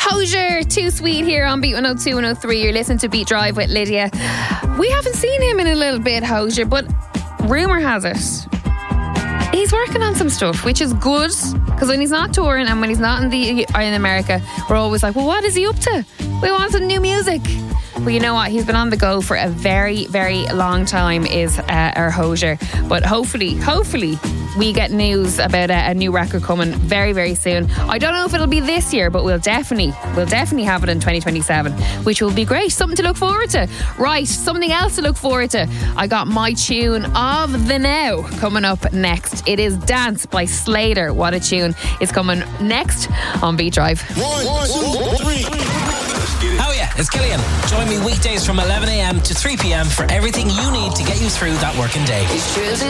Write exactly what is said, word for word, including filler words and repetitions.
Hosier, Too Sweet here on Beat one oh two, one oh three. You're listening to Beat Drive with Lydia. We haven't seen him in a little bit, Hosier, but rumour has it he's working on some stuff, which is good, because when he's not touring and when he's not in the or in America, we're always like, well, what is he up to? We want some new music. Well, you know what? He's been on the go for a very, very long time, is uh, our Hosier. But hopefully, hopefully, we get news about a, a new record coming very, very soon. I don't know if it'll be this year, but we'll definitely, we'll definitely have it in twenty twenty-seven, which will be great. Something to look forward to. Right, something else to look forward to. I got my tune of the now coming up next. It is Dance by Slater. What a tune is coming next on Beat Drive. One, one, two, three. Oh yeah, it's Killian. Join me weekdays from eleven a.m. to three p.m. for everything you need to get you through that working day.